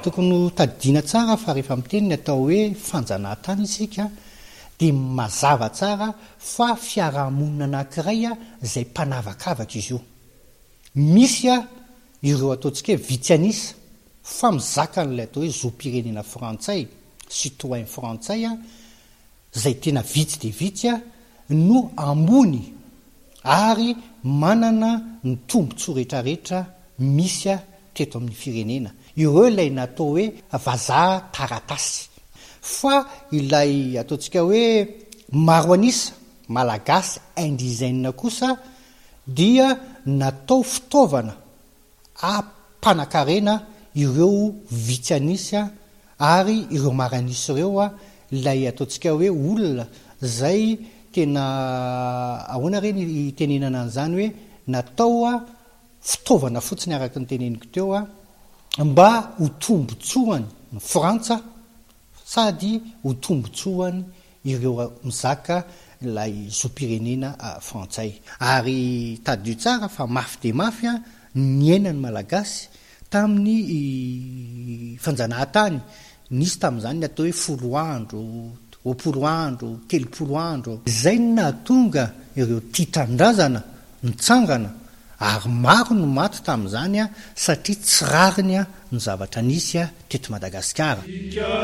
tokony ho tadidiana tsara fa rehefa miteny ny atao hoe fanjanahantany isika dia mazava tsara fa fiarahamonina anankiray izay mpanavakavaka izy io. Misy ireo ataontsika hoe vitsianisa fa mizaka n'ilay atao hoe zom-pirenena frantsay, citoyen frantsay izay tena vitsy dia vitsy no ambony ary manana ny tombontsoa rehetrarehetra misy teto amin'ny firenena. Ireo ilay natao hoe vazaha taratasy. Fa ilay ataontsika hoe maro anisa malagasy indizaine kosa dia natao fitaovana ampanakarena ireo vitsy ary ireo maranisy ireo ilay ataontsika hoe olona zay tena ahoana reny tenenana an'izany hoe natao fitaovana fotsiny araka ny teneniko teo mba ho tombotsoany ny Frantsa sady ho tombotsoany ireo mizaka ilay zom-pirenena frantsay. Ary tadio tsara fa mafy dia mafy ny ainany malagasy tamin'ny fanjanahantany. Nisy tamin'izany ny atao hoe 10 andro, 20 andro, 30 andro. Izay no nahatonga ireo tia trandrazana nitsangana ary maro no maty tamin'izany satria tsy rariny ny zavatra nisy teto Madagasikara.